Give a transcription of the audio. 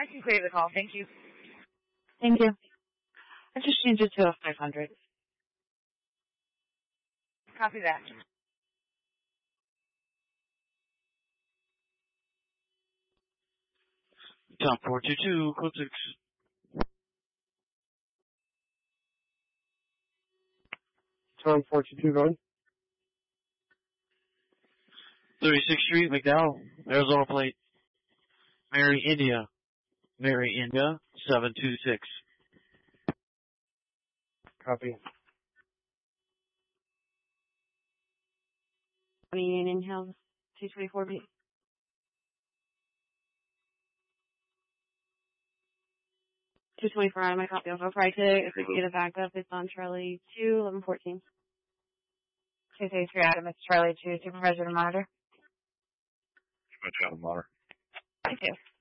I can clear the call. Thank you. Thank you. I just changed it to a 500. Copy that. Tom 422, code 6. Tom 422 going. 36th Street, McDowell, Arizona plate. Mary India 726. Copy. Union Hills, 224B. 224 on my copy of a Friday. If we can get it back up, it's on Charlie 2, 1114. 233 Adam, it's Charlie 2, Supervisor to monitor. Supervisor to monitor. Thank you.